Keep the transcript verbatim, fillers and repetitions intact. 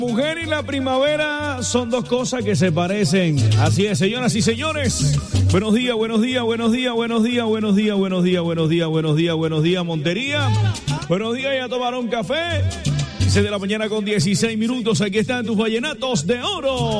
Mujer y la primavera son dos cosas que se parecen. Así es, señoras y señores. Buenos días, buenos días, buenos días, buenos días, buenos días, buenos días, buenos días, buenos días, buenos días, Montería. Buenos días, ya tomaron café. seis de la mañana con dieciséis minutos. Aquí están tus vallenatos de oro.